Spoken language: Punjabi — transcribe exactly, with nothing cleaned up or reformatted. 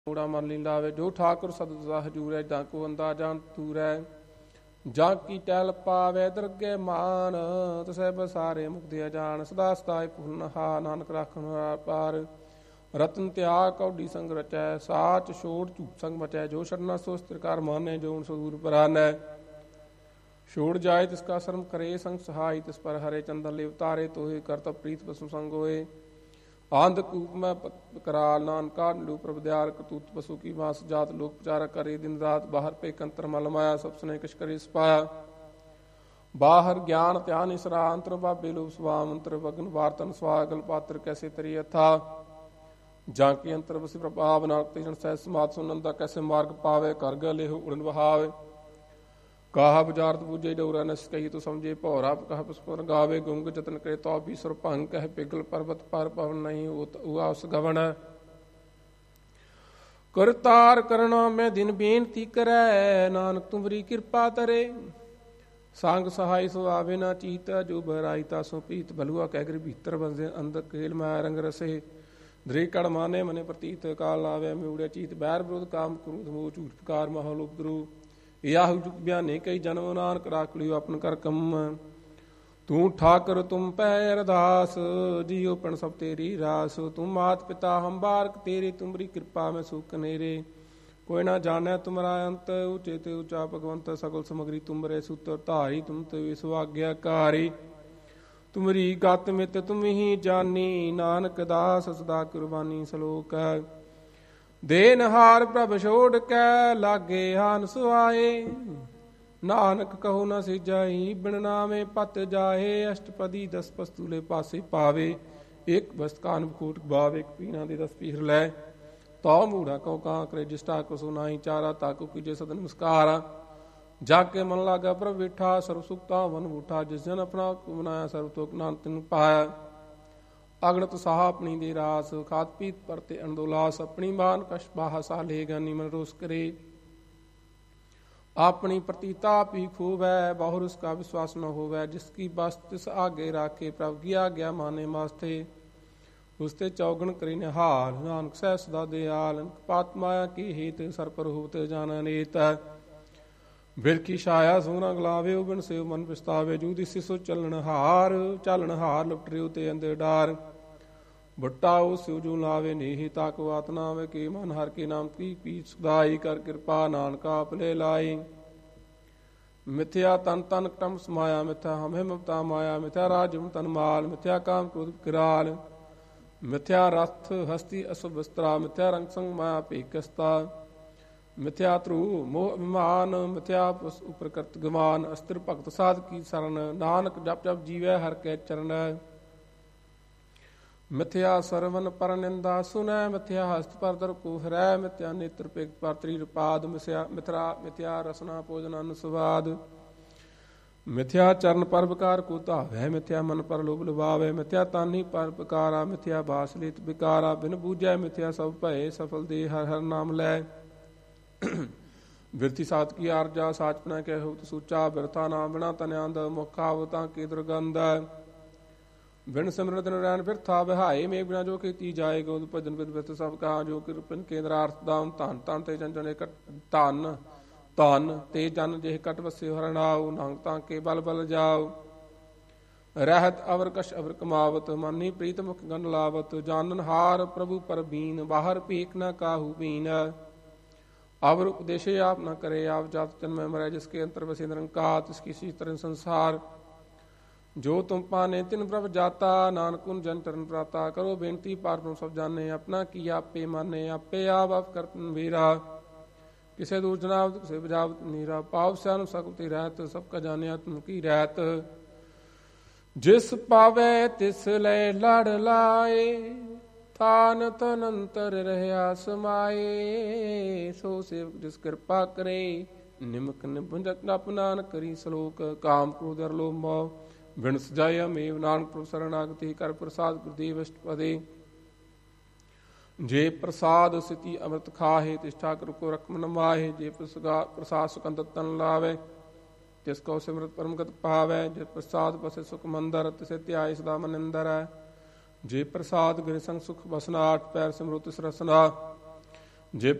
ਮੂੜਾ ਮਨ ਲੀ ਲਾਵੇ ਜੋ ਠਾਕੁਰ ਸਤਿ ਹਜੂਰੈ ਜਾਂ ਕੋ ਅੰਦਾਜ਼ਾਂ ਤੂਰੈ ਜਾਂ ਕੀ ਟਹਿਲ ਪਾਵੇ ਦਰਗੇ ਮਾਨ ਤਸੈ ਬਸਾਰੇ ਮੁਕਤਿ ਜਾਣ ਸਦਾ ਸਤਾਇ ਪੂਰਨ ਹਾ ਨਾਨਕ ਰਾਖਣ ਪਾਰ ਰਤਨ ਤਿਆਗ ਕੌਡੀ ਸੰਗ ਰਚੈ ਸਾਚ ਛੋੜ ਝੂਠ ਸੰਗ ਬਚੈ ਜੋ ਛੜਨਾ ਸੋ ਸਤਿਕਾਰ ਮਾਨੈ ਜੋ ਸਦੂਰ ਪਰਾਨੈ ਛੋੜ ਜਾਏ ਤਿਸ ਕਾ ਸ਼ਰਮ ਕਰੇ ਸੰਗ ਸਹਾਈ ਤਿਸ ਪਰ ਹਰੇ ਚੰਦਨ ਲਿਵ ਤਾਰੇ ਤੋਹੇ ਕਰਤਵ ਪ੍ਰੀਤ ਪਸੁ ਸੰਗ ਹੋਏ ਆਂਧ ਕੂਪ ਮੈਂ ਕਰਾਲ ਨਾਨਕਾ ਲੂ ਪ੍ਰਭ ਦਿਆਰ ਕਤੂਤ ਪਸੂ ਕੀ ਮਾਸ ਜਾਤ ਲੋਕ ਪ੍ਰਚਾਰ ਕਰੇ ਦਿਨ ਰਾਤ ਬਾਹਰ ਪੇ ਕੰਤਰ ਮਲ ਮਾਇਆ ਸਭ ਸੁਨੇ ਕਿਛ ਕਰੇ ਸਪਾਇਆ ਬਾਹਰ ਗਿਆਨ ਧਿਆਨ ਇਸਰਾ ਅੰਤਰ ਬਾਬੇ ਲੋਕ ਸਵਾਮ ਅੰਤਰ ਵਗਨ ਵਾਰਤਨ ਸਵਾਗਲ ਪਾਤਰ ਕੈਸੇ ਤਰੀ ਅਥਾ ਜਾਂ ਕੀ ਅੰਤਰ ਵਸੀ ਪ੍ਰਭਾਵ ਨਾਲ ਤੇਜਨ ਸਹਿ ਸਮਾਤ ਸੁਨੰਦਾ ਕੈਸੇ ਮਾਰਗ ਪਾਵੇ ਕਰ ਗਲੇ ਉੜਨ ਵਹਾਵੇ ਕਾਹ ਬੁਝਾਰਤ ਬੂਝੇ ਡੋਰਾ ਨਸ ਕਹੀ ਤੋ ਸਮਝੇ ਭੌਰਾ ਕਹ ਪੁਸਪਰ ਗਾਵੇ ਗੁੰਗ ਜਤਨ ਕਰੇ ਤੋ ਵੀ ਸੁਰ ਭੰਗ ਕਹਿ ਪਿਗਲ ਪਰਬਤ ਪਰ ਪਵਨ ਨਹੀਂ ਉਆ ਉਸ ਗਵਣ ਕਰਤਾਰ ਕਰਨਾ ਮੈਂ ਦਿਨ ਬੇਨਤੀ ਕਰੈ ਨਾਨਕ ਤੁਮਰੀ ਕਿਰਪਾ ਤਰੇ ਸੰਗ ਸਹਾਈ ਸੋ ਆਵੇ ਨਾ ਚੀਤ ਜੋ ਬਰਾਈ ਤਾ ਸੋ ਪੀਤ ਬਲੂਆ ਕਹਿ ਗਰ ਭੀਤਰ ਬੰਦੇ ਅੰਦਰ ਕੇਲ ਮੈਂ ਰੰਗ ਰਸੇ ਦ੍ਰਿ ਕੜ ਮਾਨੇ ਮਨੇ ਪ੍ਰਤੀਤ ਕਾਲ ਆਵੇ ਮਿਉੜੇ ਚੀਤ ਬੈਰ ਵਿਰੋਧ ਕਾਮ ਕਰੂ ਧਮੋ ਝੂਠ ਪਕਾਰ ਮਹਲ ਉਪਦਰੂ ਯਾਹੁ ਜੁਗ ਬਿਆਨੇ ਕਈ ਜਨਮ ਨਾਨਕ ਰਾਖ ਲਿਓ ਆਪਨ ਕਰ ਕੰਮ ਤੂੰ ਠਾਕਰ ਤੁਮ ਪੈ ਅਰਦਾਸ ਜੀਉ ਪਣ ਸਭ ਤੇਰੀ ਰਾਸ ਤੂੰ ਮਾਤ ਪਿਤਾ ਹਮ ਬਾਰਕ ਤੇਰੇ ਤੁਮਰੀ ਕਿਰਪਾ ਮੈਂ ਸੁਖ ਨੇਰੇ ਕੋਈ ਨਾ ਜਾਣੈ ਤੁਮਰਾ ਅੰਤ ਉਚੇ ਤੇ ਉਚਾ ਭਗਵੰਤ ਸਗਲ ਸਮਗਰੀ ਤੁਮਰੇ ਸੂਤਰ ਧਾਰੀ ਤੁਮ ਤੇ ਵਿਸੁ ਆਗਿਆਕਾਰੀ ਤੁਮਰੀ ਗਤ ਮਿਤ ਤੁਮ ਹੀ ਜਾਨੀ ਨਾਨਕ ਦਾਸ ਸਦਾ ਕੁਰਬਾਨੀ ਸਲੋਕ ਦੇਨਹਾਰ ਪ੍ਰਭ ਛੋੜ ਕੈ ਲਾਗੇ ਹਨ ਸੁਆਏ ਨਾਨਕ ਕਹੋ ਨ ਸਿਜਾਈ ਬਿਨ ਨਾਮੇ ਪਤ ਜਾਏ ਅਸ਼ਟਪਦੀ ਦਸ ਪਸਤੂਲੇ ਪਾਸੇ ਪਾਵੇ ਇੱਕ ਬਸਤਕਾਨ ਬਖੂਟ ਬਾਵੇ ਇੱਕ ਪੀਣਾ ਦੇ ਦਸ ਪੀਰ ਲੈ ਤਉ ਮੂੜਾ ਕਉ ਕਾਂ ਕਰੇ ਜਿਸਟਾ ਕੋ ਸੁਨਾਈ ਚਾਰਾ ਤਾਕੂ ਕੀਜੇ ਸਦ ਨਮਸਕਾਰਾ ਜਾ ਕੇ ਮਨ ਲਾਗਾ ਪ੍ਰਭ ਵਿਠਾ ਸਰਬ ਸੁਖਤਾ ਮਨ ਬੂਠਾ ਜਿਸ ਜਨ ਆਪਣਾ ਬਣਾਇਆ ਸਰਬ ਤੋਕ ਨਾਨਕ ਤੈਨੂੰ ਪਾਇਆ ਅਗਣਤ ਸਾਹ ਆਪਣੀ ਦੇ ਰਾਸ ਖਾਤ ਪੀਤ ਪਰਤੇ ਅੰਦੋਲਾਸ ਆਪਣੀ ਬਾਨ ਕਸ਼ ਬਾਹ ਸਾ ਲੇ ਗਾਨੀ ਮਨ ਰੋਸ ਕਰੇ ਆਪਣੀ ਪ੍ਰਤੀਤਾ ਪੀ ਖੂਬੈ ਬਹੁਰ ਉਸਕਾ ਵਿਸ਼ਵਾਸ ਨ ਹੋਵੈ ਜਿਸ ਕੀ ਬਸ ਤਿਸ ਆਗੇ ਰਾਖੇ ਪ੍ਰਭ ਗਿਆ ਗਿਆ ਮਾਨੇ ਮਾਸਤੇ ਉਸਤੇ ਚੌਗਣ ਕਰੀ ਨਿਹਾਲ ਨਾਨਕ ਸਹਿ ਸਦਾ ਦਿਆਲ ਪਾਤ ਮਾਇਆ ਕੀ ਹੇਤ ਸਰ ਪਰ ਹੋਤ ਜਾਣਾ ਨੇਤ ਬਿਰ ਕੀ ਛਾਇਆ ਸੋਨਾ ਗਲਾਵੇ ਉਗਣ ਸੇਵ ਮਨ ਪਛਤਾਵੇ ਜੂ ਦਿਸਿ ਸੋ ਚੱਲਣ ਹਾਰ ਚੱਲਣ ਹਾਰ ਲੁਟਰਿਓ ਤੇ ਅੰਦੇ ਡਾਰ ਬੱਟਾ ਉਹ ਸਿਉ ਜੂ ਲਾਵੇ ਨੇਹੀ ਤਾਕ ਵਾਤ ਨਾ ਆਵੇ ਕੀ ਮਨ ਹਰ ਕੇ ਨਾਮ ਕੀ ਪੀ ਸੁਦਾਈ ਕਰ ਕਿਰਪਾ ਨਾਨਕਾ ਆਪਲੇ ਲਾਈ ਮਿਥਿਆ ਤਨ ਤਨ ਕਟਮ ਸਮਾਇਆ ਮਿਥਿਆ ਹਮੇ ਮਮਤਾ ਮਾਇਆ ਮਿਥਿਆ ਰਾਜਮ ਤਨ ਮਾਲ ਮਿਥਿਆ ਕਾਮ ਕ੍ਰੋਧ ਕਿਰਾਲ ਮਿਥਿਆ ਰਥ ਹਸਤੀ ਅਸੁਭ ਵਸਤਰਾ ਮਿਥਿਆ ਰੰਗ ਸੰਗ ਮਾਇਆ ਭੇਕਸਤਾ ਮਿਥਿਆ ਧਰੂ ਮੋਹ ਅਭਿਮਾਨ ਮਿਥਿਆ ਉਪਰ ਕਰਤ ਗਮਾਨ ਅਸਤਰ ਭਗਤ ਸਾਧ ਕੀ ਸਰਨ ਨਾਨਕ ਜਪ ਜਪ ਜੀਵੈ ਹਰ ਕੈ ਚਰਨ ਮਿਥਿਆ ਸਰਵਨ ਪਰ ਨਿੰਦਾ ਸੁਨੈ ਮਿਥਿਆ ਹਸਤ ਪਰ ਦਰ ਕੋ ਹਰੈ ਮਿਥਿਆ ਨੇਤਰ ਪਿਕ ਪਰ ਤ੍ਰਿਰਪਾਦ ਮਿਥਿਆ ਮਿਥਰਾ ਮਿਥਿਆ ਰਸਨਾ ਭੋਜਨ ਅਨ ਸੁਵਾਦ ਮਿਥਿਆ ਚਰਨ ਪਰ ਵਿਕਾਰ ਕੋ ਧਾਵੈ ਮਿਥਿਆ ਮਨ ਪਰ ਲੋਭ ਲਵਾਵੇ ਮਿਥਿਆ ਤਾਨੀ ਪਰ ਵਿਕਾਰਾ ਮਿਥਿਆ ਬਾਸ ਲੀਤ ਵਿਕਾਰਾ ਬਿਨ ਬੂਝੈ ਮਿਥਿਆ ਸਭ ਭਏ ਸਫਲ ਦੇ ਹਰ ਹਰ ਨਾਮ ਲੈ ਬਿਰਤੀ ਸਾਤ ਕੀ ਆਰਜਾ ਸਾਚ ਪਨਾ ਕਹਿ ਹੋ ਸੂਚਾ ਬਿਰਥਾ ਨਾਮ ਬਿਨਾ ਤਨਿਆੰਦ ਮੁਖਾਵਤਾਂ ਕੀ ਦੁਰਗੰਧ ਬਿਨ ਸਿਮਰਤ ਨਰੈਣ ਫਿਰਥਾ ਵਿਹਾਏ ਮੇਘ ਬਿਨਾ ਜੋ ਕੀਤੀ ਜਾਏ ਗੋਦ ਭਜਨ ਬਿਦ ਬਿਤ ਸਭ ਕਾ ਜੋ ਕਿਰਪਨ ਕੇਂਦਰਾਰਥ ਦਾਮ ਧਨ ਧਨ ਤੇ ਜਨ ਜਨੇ ਕਟ ਧਨ ਧਨ ਤੇ ਜਨ ਜਿਹ ਕਟ ਵਸਿਓ ਹਰਨਾਉ ਨੰਗ ਤਾਂ ਕੇ ਬਲ ਬਲ ਜਾਉ ਰਹਿਤ ਅਵਰ ਕਸ਼ ਅਵਰ ਕਮਾਵਤ ਮਾਨੀ ਪ੍ਰੀਤ ਮੁਖ ਗਨ ਲਾਵਤ ਜਾਨਨ ਹਾਰ ਪ੍ਰਭੂ ਪਰਬੀਨ ਬਾਹਰ ਭੀਖ ਨ ਕਾਹੂ ਬੀਨ ਅਵਰ ਉਪਦੇਸ਼ੇ ਆਪ ਨ ਕਰੇ ਆਪ ਜਾਤ ਜਨਮੈ ਮਰੈ ਜਿਸਕੇ ਅੰਤਰ ਵਸੇ ਨਿਰੰਕਾਰ ਤਿਸ ਕੀ ਸੀਤਰਨ ਸੰਸਾਰ ਜੋ ਤੁਮ ਪਾਨੇ ਤਿਨ ਪ੍ਰਭ ਜਾਤਾ ਨਾਨਕੁਨ ਜਨ ਚਰਨ ਪ੍ਰਾਤਾ ਕਰੋ ਬੇਨਤੀ ਪਾਰ ਸਭ ਜਾਣੇ ਆਪਣਾ ਕੀ ਆਪੇ ਮਾਨੇ ਆਪੇ ਆਪ ਆਪ ਕਰਤਨ ਵੀਰਾ ਕਿਸੇ ਦੂਰ ਜਨਾਬ ਕਿਸੇ ਬਜਾਵਤ ਨੀਰਾ ਪਾਵ ਸਿਆਨ ਸਕਤੀ ਰਹਿਤ ਸਭ ਕਾ ਜਾਣਿਆ ਤੁਮ ਕੀ ਰਹਿਤ ਜਿਸ ਪਾਵੇ ਤਿਸ ਲੈ ਲੜ ਲਾਏ ਤਾਨ ਤਨ ਅੰਤਰ ਰਹਿਆ ਸਮਾਏ ਸੋ ਸੇਵਕ ਜਿਸ ਕਿਰਪਾ ਕਰੇ ਨਿਮਕ ਨਿਭੰਜਕ ਆਪਨਾਨ ਕਰੀ ਸਲੋਕ ਕਾਮ ਕ੍ਰੋਧ ਅਰ ਲੋਭ ਮੋਹ ਬਿਨ ਸਜਾਇਆ ਮੇਵ ਨਾਨਕ ਪ੍ਰਭ ਸਰਣਾਗਤੀ ਕਰ ਪ੍ਰਸਾਦ ਗੁਰਦੇਵ ਅਸ਼ਟਪਦੇ ਜੇ ਪ੍ਰਸਾਦ ਸਿਤੀ ਅੰਮ੍ਰਿਤ ਖਾਹੇ ਤਿਸ ਠਾਕੁਰ ਕੋ ਰਕਮ ਨ ਮਾਹੇ ਜੇ ਪ੍ਰਸਾਦ ਸੁਕੰਦਤ ਤਨ ਲਾਵੇ ਤਿਸ ਕੋ ਸਿਮਰਤ ਪਰਮਗਤ ਪਾਵੈ ਜੇ ਪ੍ਰਸਾਦ ਬਸੇ ਸੁਖ ਮੰਦਰ ਤਿਸੇ ਧਿਆਏ ਸਦਾ ਮਨ ਅੰਦਰ ਹੈ ਜੇ ਪ੍ਰਸਾਦ ਗ੍ਰਹਿ ਸੰਗ ਸੁਖ ਬਸਨਾ ਆਠ ਪੈਰ ਸਿਮਰੋ ਤਿਸ ਰਸਨਾ ਜੇ